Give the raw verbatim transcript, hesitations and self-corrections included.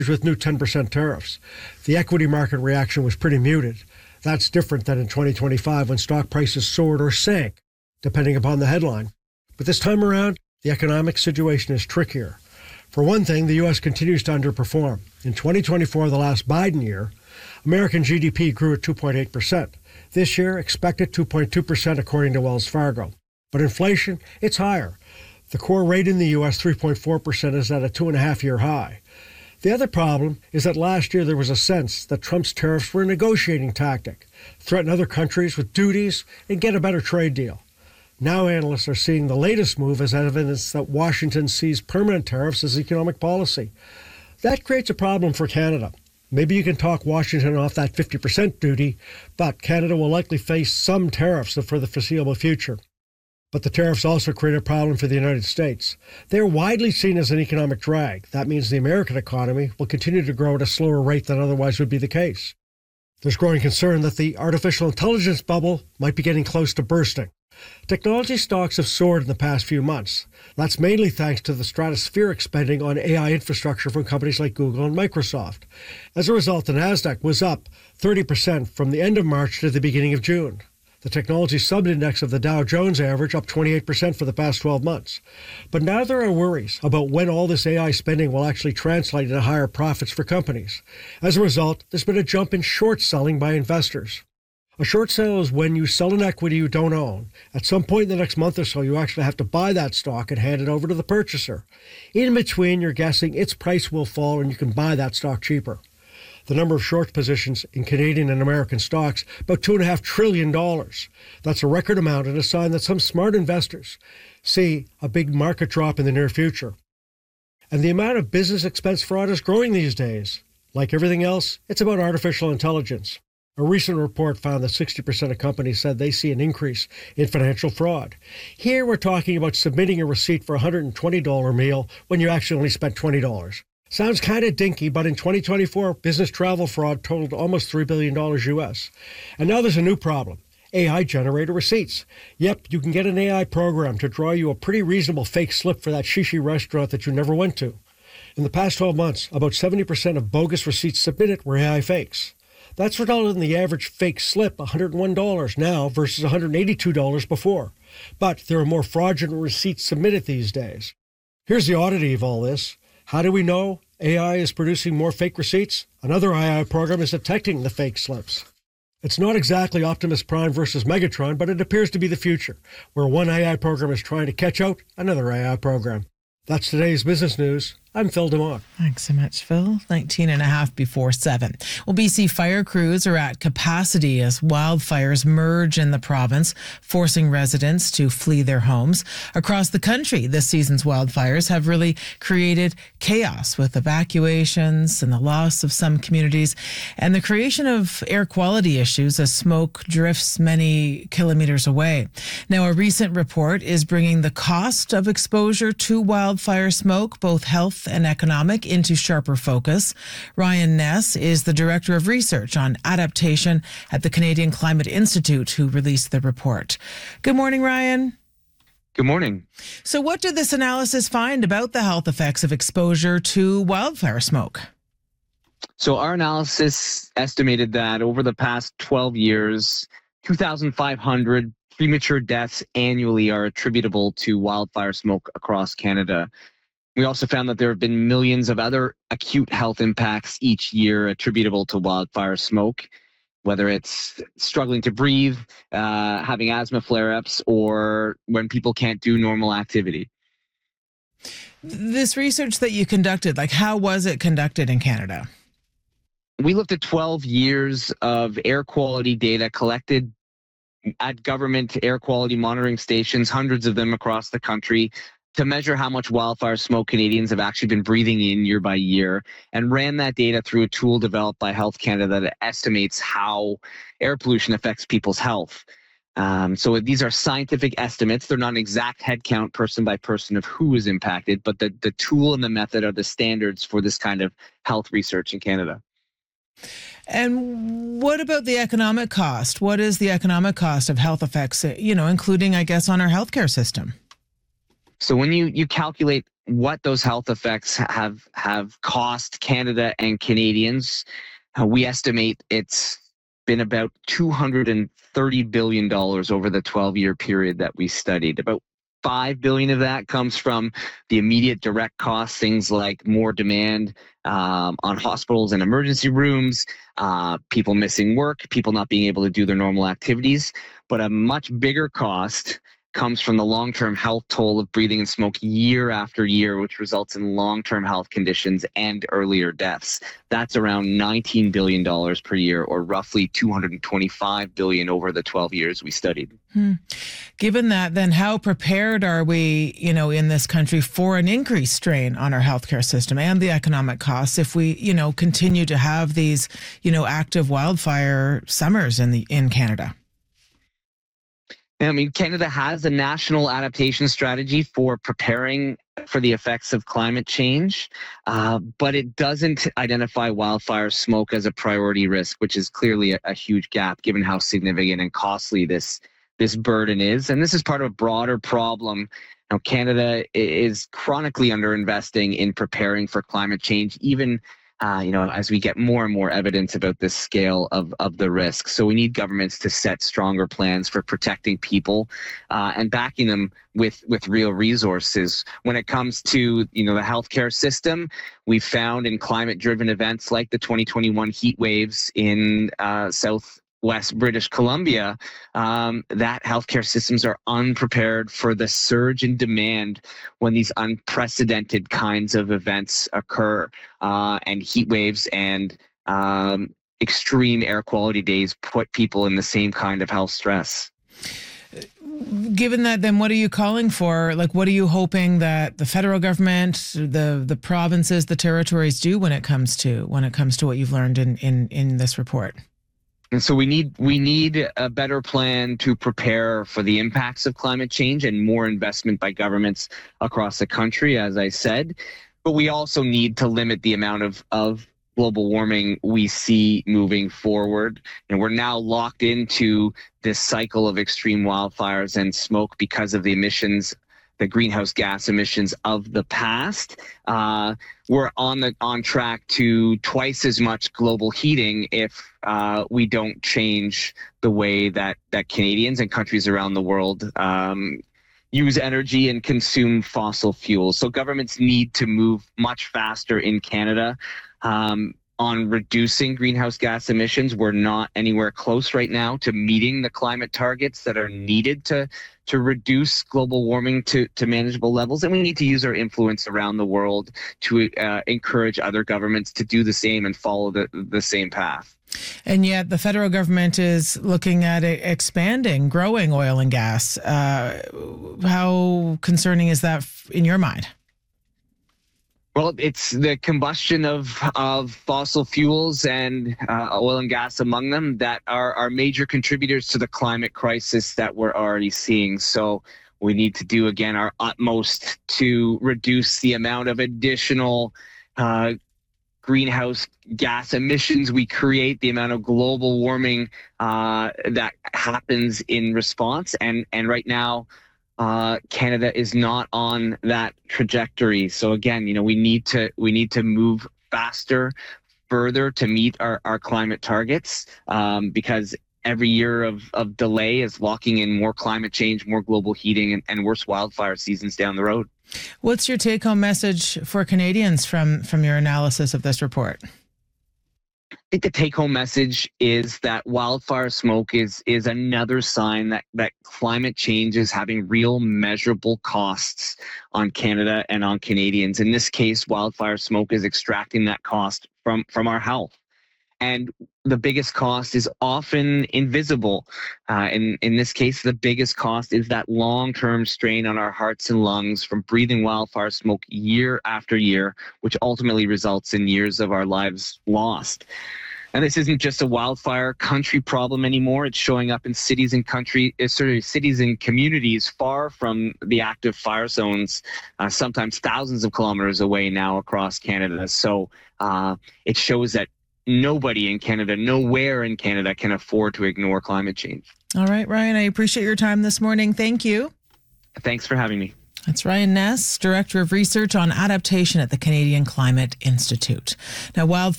with new ten percent tariffs. The equity market reaction was pretty muted. That's different than in twenty twenty-five when stock prices soared or sank, depending upon the headline. But this time around, the economic situation is trickier. For one thing, the U S continues to underperform. In twenty twenty-four, the last Biden year, American G D P grew at two point eight percent. This year, expected two point two percent according to Wells Fargo. But inflation, it's higher. The core rate in the U S, three point four percent, is at a two-and-a-half-year high. The other problem is that last year there was a sense that Trump's tariffs were a negotiating tactic, threaten other countries with duties and get a better trade deal. Now analysts are seeing the latest move as evidence that Washington sees permanent tariffs as economic policy. That creates a problem for Canada. Maybe you can talk Washington off that fifty percent duty, but Canada will likely face some tariffs for the foreseeable future. But the tariffs also create a problem for the United States. They're widely seen as an economic drag. That means the American economy will continue to grow at a slower rate than otherwise would be the case. There's growing concern that the artificial intelligence bubble might be getting close to bursting. Technology stocks have soared in the past few months. That's mainly thanks to the stratospheric spending on A I infrastructure from companies like Google and Microsoft. As a result, the Nasdaq was up thirty percent from the end of March to the beginning of June. The technology subindex of the Dow Jones average up twenty-eight percent for the past twelve months. But now there are worries about when all this A I spending will actually translate into higher profits for companies. As a result, there's been a jump in short selling by investors. A short sale is when you sell an equity you don't own. At some point in the next month or so, you actually have to buy that stock and hand it over to the purchaser. In between, you're guessing its price will fall and you can buy that stock cheaper. The number of short positions in Canadian and American stocks, about two point five trillion dollars. That's a record amount and a sign that some smart investors see a big market drop in the near future. And the amount of business expense fraud is growing these days. Like everything else, it's about artificial intelligence. A recent report found that sixty percent of companies said they see an increase in financial fraud. Here we're talking about submitting a receipt for a one hundred twenty dollars meal when you actually only spent twenty dollars. Sounds kind of dinky, but in twenty twenty-four, business travel fraud totaled almost three billion dollars U S. And now there's a new problem, A I-generated receipts. Yep, you can get an A I program to draw you a pretty reasonable fake slip for that shishi restaurant that you never went to. In the past twelve months, about seventy percent of bogus receipts submitted were A I fakes. That's resulted in the average fake slip, one hundred one dollars now versus one hundred eighty-two dollars before. But there are more fraudulent receipts submitted these days. Here's the oddity of all this. How do we know A I is producing more fake receipts? Another A I program is detecting the fake slips. It's not exactly Optimus Prime versus Megatron, but it appears to be the future, where one A I program is trying to catch out another A I program. That's today's business news. I'm Phil DeMont. Thanks so much, Phil. nineteen and a half before seven. Well, B C fire crews are at capacity as wildfires merge in the province, forcing residents to flee their homes. Across the country, this season's wildfires have really created chaos with evacuations and the loss of some communities and the creation of air quality issues as smoke drifts many kilometers away. Now, a recent report is bringing the cost of exposure to wildfire smoke, both health and economic, into sharper focus. Ryan Ness is the Director of Research on Adaptation at the Canadian Climate Institute, who released the report. Good morning, Ryan. Good morning. So what did this analysis find about the health effects of exposure to wildfire smoke? So our analysis estimated that over the past twelve years, two thousand five hundred premature deaths annually are attributable to wildfire smoke across Canada. We also found that there have been millions of other acute health impacts each year attributable to wildfire smoke, whether it's struggling to breathe, uh, having asthma flare-ups, or when people can't do normal activity. This research that you conducted, like how was it conducted in Canada? We looked at twelve years of air quality data collected at government air quality monitoring stations, hundreds of them across the country, to measure how much wildfire smoke Canadians have actually been breathing in year by year, and ran that data through a tool developed by Health Canada that estimates how air pollution affects people's health. Um, so these are scientific estimates. They're not an exact head count person by person of who is impacted, but the, the tool and the method are the standards for this kind of health research in Canada. And what about the economic cost? What is the economic cost of health effects, you know, including, I guess, on our healthcare system? So when you, you calculate what those health effects have have cost Canada and Canadians, uh, we estimate it's been about two hundred thirty billion dollars over the twelve-year period that we studied. About five billion dollars of that comes from the immediate direct costs, things like more demand um, on hospitals and emergency rooms, uh, people missing work, people not being able to do their normal activities. But a much bigger cost comes from the long-term health toll of breathing in smoke year after year, which results in long-term health conditions and earlier deaths. That's around nineteen billion dollars per year, or roughly two hundred twenty-five billion dollars over the twelve years we studied. Hmm. Given that, then how prepared are we, you know, in this country for an increased strain on our healthcare system and the economic costs if we, you know, continue to have these, you know, active wildfire summers in the in Canada? I mean, Canada has a national adaptation strategy for preparing for the effects of climate change, uh, but it doesn't identify wildfire smoke as a priority risk, which is clearly a, a huge gap given how significant and costly this this burden is. And this is part of a broader problem. Now, Canada is chronically underinvesting in preparing for climate change, even Uh, you know, as we get more and more evidence about this scale of, of the risk. So we need governments to set stronger plans for protecting people uh, and backing them with, with real resources. When it comes to, you know, the healthcare system, we found in climate-driven events like the twenty twenty-one heat waves in uh, Southwest British Columbia, um, that healthcare systems are unprepared for the surge in demand when these unprecedented kinds of events occur. Uh, and heat waves and um, extreme air quality days put people in the same kind of health stress. Given that, then what are you calling for? Like, what are you hoping that the federal government, the the provinces, the territories do when it comes to when it comes to what you've learned in in, in this report? And so we need we need a better plan to prepare for the impacts of climate change and more investment by governments across the country, as I said. But we also need to limit the amount of, of global warming we see moving forward. And we're now locked into this cycle of extreme wildfires and smoke because of the emissions, the greenhouse gas emissions of the past. Uh, we're on the on track to twice as much global heating if uh, we don't change the way that, that Canadians and countries around the world um, use energy and consume fossil fuels. So governments need to move much faster in Canada um, on reducing greenhouse gas emissions. We're not anywhere close right now to meeting the climate targets that are needed to to reduce global warming to, to manageable levels. And we need to use our influence around the world to uh, encourage other governments to do the same and follow the, the same path. And yet the federal government is looking at expanding, growing oil and gas. Uh, how concerning is that in your mind? Well, it's the combustion of of fossil fuels and uh, oil and gas among them that are, are major contributors to the climate crisis that we're already seeing. So we need to do, again, our utmost to reduce the amount of additional uh, greenhouse gas emissions we create, the amount of global warming uh, that happens in response. And, and right now, uh, Canada is not on that trajectory. So again, you know, we need to we need to move faster, further to meet our, our climate targets um, because every year of, of delay is locking in more climate change, more global heating, and, and worse wildfire seasons down the road. What's your take-home message for Canadians from, from your analysis of this report? I think the take-home message is that wildfire smoke is is another sign that, that climate change is having real measurable costs on Canada and on Canadians. In this case, wildfire smoke is extracting that cost from, from our health. And the biggest cost is often invisible. Uh, in, in this case, the biggest cost is that long-term strain on our hearts and lungs from breathing wildfire smoke year after year, which ultimately results in years of our lives lost. And this isn't just a wildfire country problem anymore. It's showing up in cities and country, uh, sorry, cities and communities far from the active fire zones, uh, sometimes thousands of kilometers away now across Canada. So uh, it shows that nobody in Canada, nowhere in Canada can afford to ignore climate change. All right, Ryan, I appreciate your time this morning. Thank you. Thanks for having me. That's Ryan Ness, Director of Research on Adaptation at the Canadian Climate Institute. Now, wildfire